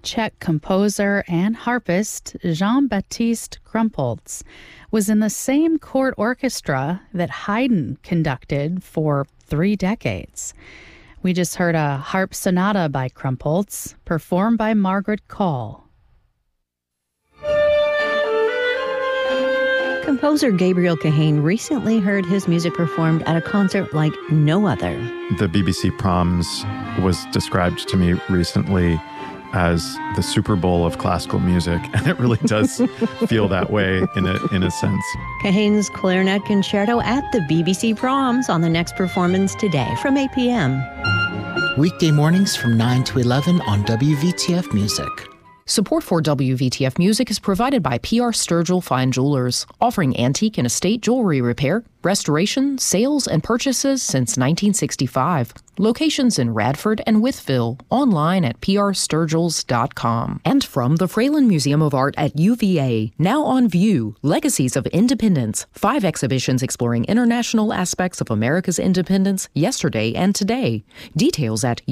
Czech composer and harpist Jean-Baptiste Krumpholz was in the same court orchestra that Haydn conducted for 3 decades. We just heard a harp sonata by Krumpholz, performed by Margaret Call. Composer Gabriel Kahane recently heard his music performed at a concert like no other. The BBC Proms was described to me recently as the Super Bowl of classical music, and it really does feel that way in a sense. Kahane's clarinet concerto at the BBC Proms on the next performance today from 8 p.m. Weekday mornings from 9 to 11 on WVTF Music. Support for WVTF Music is provided by PR Sturgill Fine Jewelers, offering antique and estate jewelry repair, restoration, sales, and purchases since 1965. Locations in Radford and Wytheville, online at prsturgills.com. And from the Fralin Museum of Art at UVA, now on view, Legacies of Independence, 5 exhibitions exploring international aspects of America's independence yesterday and today. Details at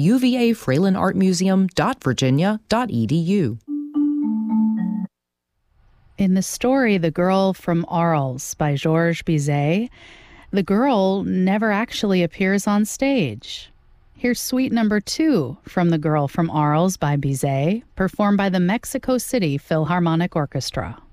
uvafralinartmuseum.virginia.edu. In the story The Girl from Arles by Georges Bizet, the girl never actually appears on stage. Here's Suite Number 2 from The Girl from Arles by Bizet, performed by the Mexico City Philharmonic Orchestra.